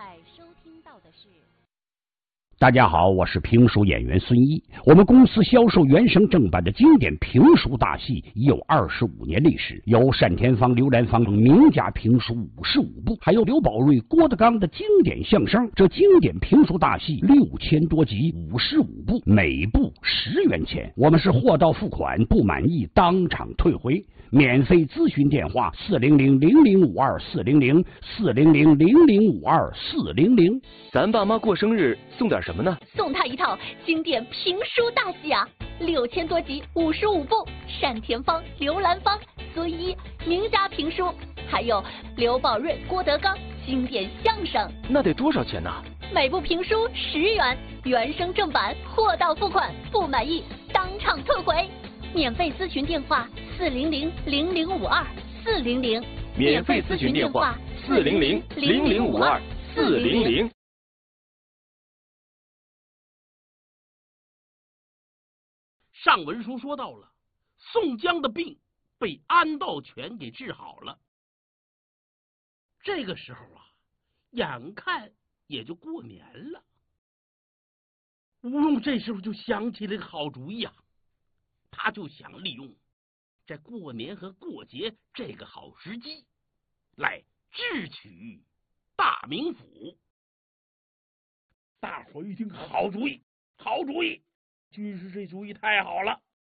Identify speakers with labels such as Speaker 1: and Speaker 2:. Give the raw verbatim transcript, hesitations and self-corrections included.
Speaker 1: 在收听到的是。
Speaker 2: 大家好，我是评书演员孙一。我们公司销售原声正版的经典评书大戏已有二十五年历史，有单田芳、刘兰芳等名家评书五十五部，还有刘宝瑞、郭德纲的经典相声。这经典评书大戏六千多集，五十五部，每部十元钱。我们是货到付款，不满意当场退回。免费咨询电话：四零零零零五二四零零四零零零零五二四零零。
Speaker 3: 咱爸妈过生日送点什么呢？
Speaker 1: 送他一套经典评书大戏啊，六千多集，五十五部，单田芳、刘兰芳、孙一名家评书，还有刘宝瑞、郭德纲经典相声。
Speaker 3: 那得多少钱呢？
Speaker 1: 每部评书十元，原声正版，货到付款，不满意当场退回。免费咨询电话：四零零零零五二四零零。
Speaker 3: 免费咨询电话：四零零零零五二四零零。
Speaker 4: 上文书说到了，宋江的病被安道全给治好了。这个时候啊，眼看也就过年了。吴用这时候就想起了个好主意啊，他就想利用在过年和过节这个好时机来智取大名府。大伙一听，好主意，好主意！军师这主意太好了，